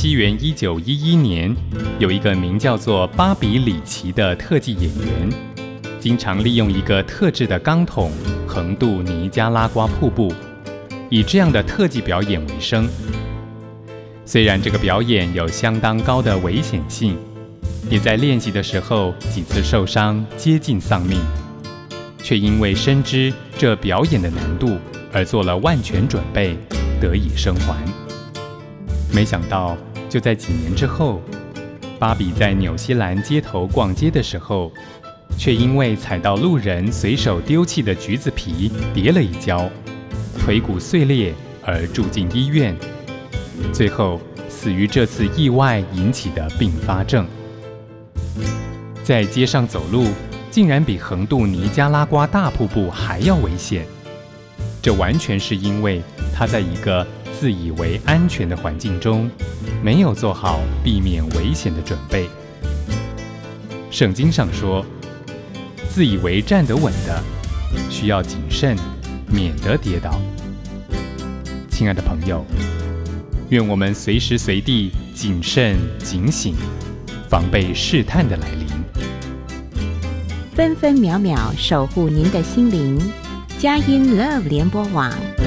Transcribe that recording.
西元1911年，有一个名叫做巴比里奇的特技演员，经常利用一个特制的钢筒横渡尼加拉瓜瀑布，以这样的特技表演为生。虽然这个表演有相当高的危险性，也在练习的时候几次受伤，接近丧命，却因为深知这表演的难度而做了万全准备，得以生还。没想到就在几年之后，巴比在纽西兰街头逛街的时候，却因为踩到路人随手丢弃的橘子皮跌了一跤，腿骨碎裂而住进医院，最后死于这次意外引起的并发症。在街上走路竟然比横渡尼加拉瓜大瀑布还要危险，这完全是因为他在一个自以为安全的环境中，没有做好避免危险的准备。圣经上说，自以为站得稳的，需要谨慎，免得跌倒。亲爱的朋友，愿我们随时随地谨慎警醒，防备试探的来临。 分分秒秒守护您的心灵，佳音 Love 联播网。